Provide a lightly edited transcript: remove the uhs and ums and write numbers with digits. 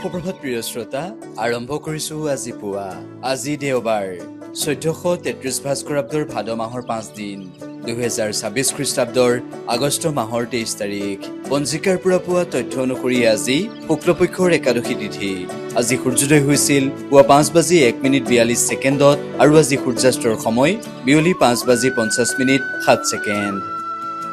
সুপ্ৰভাত প্ৰিয় শ্ৰোতা, আৰম্ভ কৰিছো আজি পুৱা। আজি দেওবাৰ 1433 ভাস্কৰাব্দৰ ভাদ মাহৰ 5 দিন, 2026 খ্ৰীষ্টাব্দৰ আগষ্ট মাহৰ 23 তাৰিখ। পঞ্জিকাৰ পৰা পোৱা তথ্য অনুসৰি আজি শুক্লপক্ষৰ একাদশী তিথি। আজি সূৰ্যোদয় হৈছিল পুৱা 5:01:42 আৰু আজি সূৰ্যাস্তৰ সময় বিয়লি 5:50:50 7 ছেকেণ্ড।